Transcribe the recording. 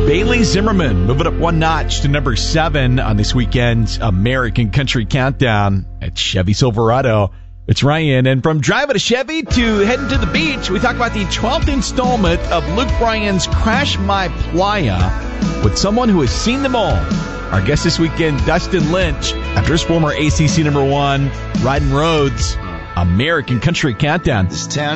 Bailey Zimmerman moving up one notch to number 7 on this weekend's American Country Countdown at Chevy Silverado. It's Ryan, and from driving a Chevy to heading to the beach, we talk about the 12th installment of Luke Bryan's Crash My Playa with someone who has seen them all. Our guest this weekend, Dustin Lynch, after his former ACC #1, Riding Roads, American Country Countdown. This town